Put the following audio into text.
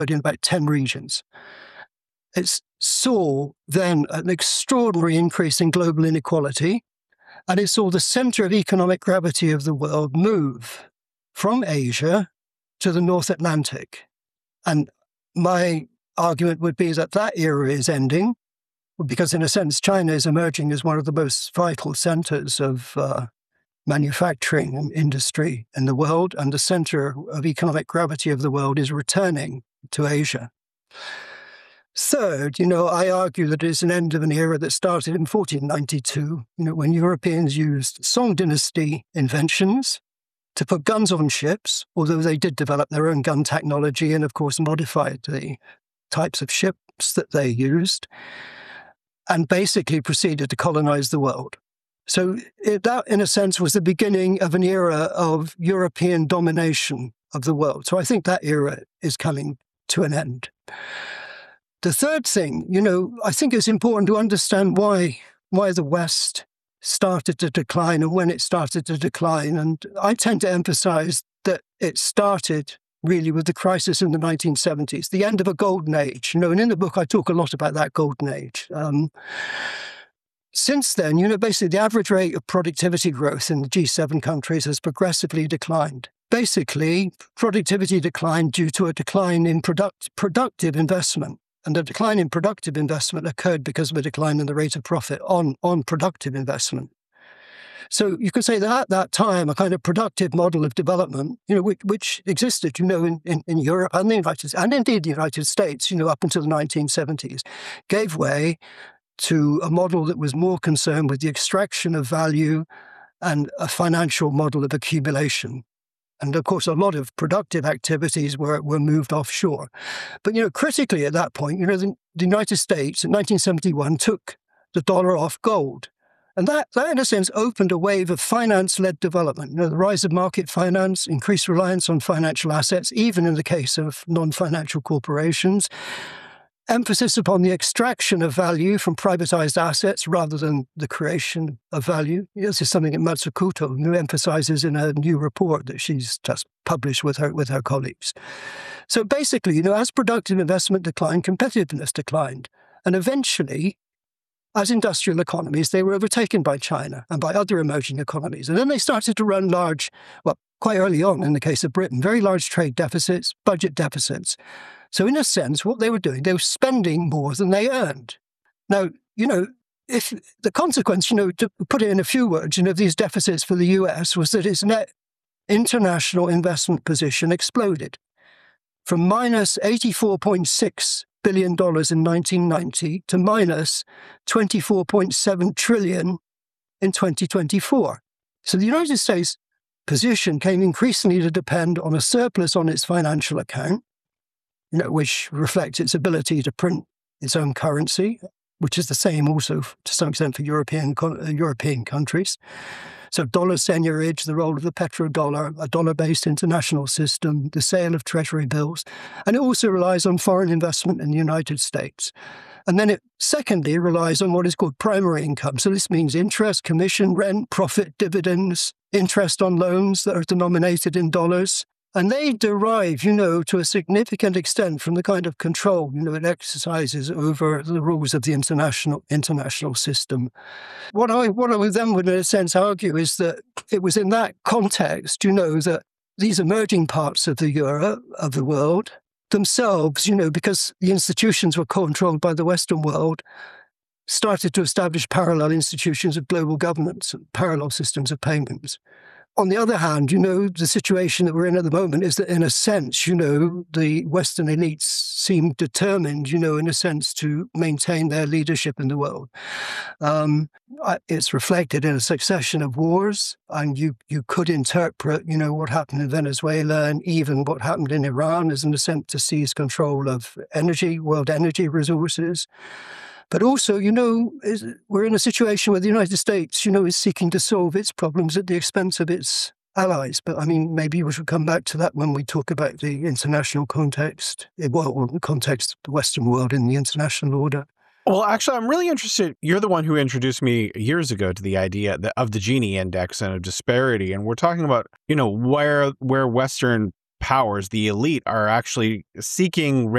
in about 10 regions. It saw then an extraordinary increase in global inequality, and it saw the center of economic gravity of the world move from Asia to the North Atlantic. And my argument would be that that era is ending, because in a sense, China is emerging as one of the most vital centers of manufacturing and industry in the world, and the center of economic gravity of the world is returning to Asia. Third, I argue that it is an end of an era that started in 1492, when Europeans used Song dynasty inventions to put guns on ships, although they did develop their own gun technology and, of course, modified the types of ships that they used, and basically proceeded to colonize the world. So that, in a sense, was the beginning of an era of European domination of the world. So I think that era is coming to an end. The third thing, I think it's important to understand why the West started to decline and when it started to decline. And I tend to emphasize that it started really with the crisis in the 1970s, the end of a golden age. And in the book, I talk a lot about that golden age. Since then, basically the average rate of productivity growth in the G7 countries has progressively declined. Basically, productivity declined due to a decline in productive investment. And the decline in productive investment occurred because of a decline in the rate of profit on productive investment. So you could say that at that time, a kind of productive model of development, which existed, in Europe and indeed the United States, up until the 1970s, gave way to a model that was more concerned with the extraction of value and a financial model of accumulation. And of course, a lot of productive activities were moved offshore. But, critically at that point, the United States in 1971 took the dollar off gold. And that, in a sense, opened a wave of finance-led development. The rise of market finance, increased reliance on financial assets, even in the case of non-financial corporations, emphasis upon the extraction of value from privatized assets rather than the creation of value. This is something that Matsukoto emphasizes in a new report that she's just published with her colleagues. So basically, as productive investment declined, competitiveness declined. And eventually, as industrial economies, they were overtaken by China and by other emerging economies. And then they started to run quite early on in the case of Britain, very large trade deficits, budget deficits. So in a sense, what they were doing, they were spending more than they earned. Now, if the consequence, to put it in a few words, of these deficits for the US was that its net international investment position exploded from minus $84.6 billion in 1990 to minus $24.7 trillion in 2024. So the United States position came increasingly to depend on a surplus on its financial account, which reflects its ability to print its own currency, which is the same also to some extent for European countries. So dollar seigniorage, the role of the petrodollar, a dollar-based international system, the sale of treasury bills, and it also relies on foreign investment in the United States. And then it, secondly, relies on what is called primary income. So this means interest, commission, rent, profit, dividends, interest on loans that are denominated in dollars. And they derive, to a significant extent from the kind of control, it exercises over the rules of the international system. What I then would, in a sense, argue is that it was in that context, that these emerging parts of the world themselves, because the institutions were controlled by the Western world, started to establish parallel institutions of global governance and parallel systems of payments. On the other hand, the situation that we're in at the moment is that, in a sense, the Western elites seem determined, in a sense, to maintain their leadership in the world. It's reflected in a succession of wars, and you could interpret, what happened in Venezuela and even what happened in Iran as an attempt to seize control of world energy resources. But also, we're in a situation where the United States, is seeking to solve its problems at the expense of its allies. But maybe we should come back to that when we talk about the international context, the context of the Western world in the international order. Well, actually, I'm really interested. You're the one who introduced me years ago to the idea of the Gini index and of disparity. And we're talking about, where Western powers, the elite, are actually seeking